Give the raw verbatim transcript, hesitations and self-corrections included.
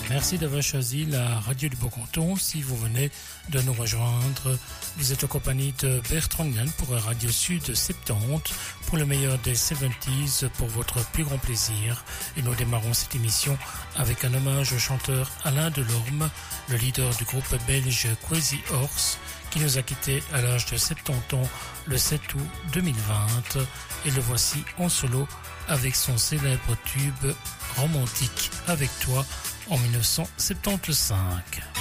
Merci d'avoir choisi la radio du Beau-Canton. Si vous venez de nous rejoindre, vous êtes en compagnie de Bertrand Yann pour Radio Sud soixante-dix pour le meilleur des soixante-dix pour votre plus grand plaisir. Et nous démarrons cette émission avec un hommage au chanteur Alain Delorme, le leader du groupe belge Crazy Horse, qui nous a quittés à l'âge de soixante-dix ans le sept août deux mille vingt. Et le voici en solo avec son célèbre tube Romantique avec toi en mille neuf cent soixante-quinze.